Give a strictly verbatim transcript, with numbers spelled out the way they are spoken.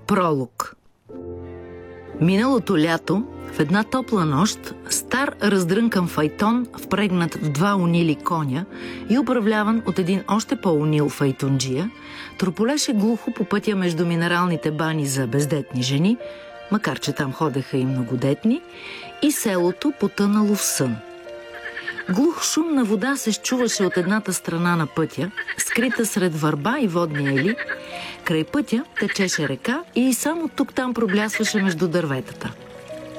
Пролог. Миналото лято, в една топла нощ, стар раздрънкан файтон, впрегнат в два унили коня и управляван от един още по-унил файтонджия, трополеше глухо по пътя между минералните бани за бездетни жени, макар че там ходеха и многодетни, и селото, потънало в сън. Глух шум на вода се счуваше от едната страна на пътя, скрита сред върба и водни ели. Край пътя течеше река и само тук-там проблясваше между дърветата.